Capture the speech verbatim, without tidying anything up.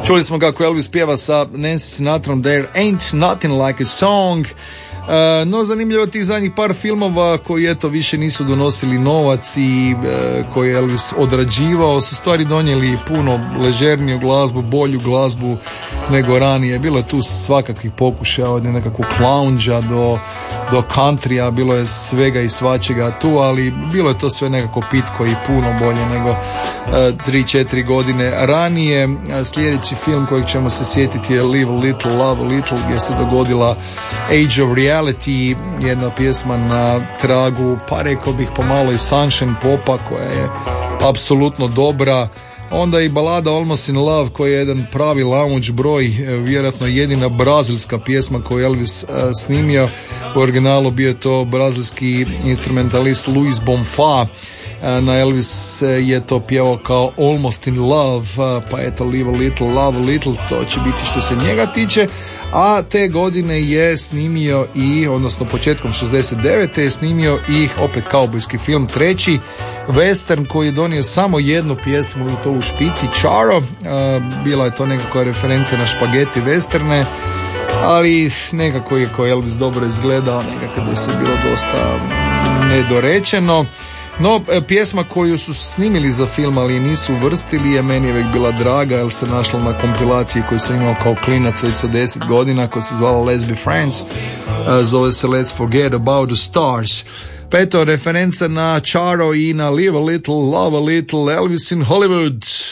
Čuli smo kako Elvis pjeva sa Nancy Sinatrom There Ain't Nothing Like a Song. Uh, no zanimljivo tih zadnjih par filmova koji eto više nisu donosili novac i uh, koje je Elvis odrađivao su stvari donijeli puno ležerniju glazbu, bolju glazbu nego ranije. Bilo je tu svakakvih pokušaja od nekakvog lounge-a do, do countrya, bilo je svega i svačega tu, ali bilo je to sve nekako pitko i puno bolje nego tri četiri godine ranije. Sljedeći film kojeg ćemo se sjetiti je Live a Little, Love a Little, gdje se dogodila Age of Reality, jedna pjesma na tragu, pa rekao bih pomalo i Sunshine Popa, koja je apsolutno dobra. Onda i balada Almost in Love, koja je jedan pravi lounge broj, vjerojatno jedina brazilska pjesma koju Elvis a, snimio. U originalu bio je to brazilski instrumentalist Luis Bonfa. Na Elvis je to pjevao kao Almost in Love, pa eto Live a Little, Love a Little, to će biti što se njega tiče. A te godine je snimio i, odnosno početkom šezdeset devete je snimio i opet kaubojski film, treći western koji je donio samo jednu pjesmu i to u špici, Charo. Bila je to nekakva referencija na špageti westerne, ali nekako je ko Elvis dobro izgledao, nekako da se bilo dosta nedorečeno. No, pjesma koju su snimili za film, ali nisu uvrstili, je meni uvijek bila draga, jer se našla na kompilaciji koju sam imao kao klinac već sa deset godina, koja se zvala Let's Be Friends, zove se Let's Forget About the Stars. Pa eto, referenca na Charo i na Live a Little, Love a Little, Elvis in Hollywood.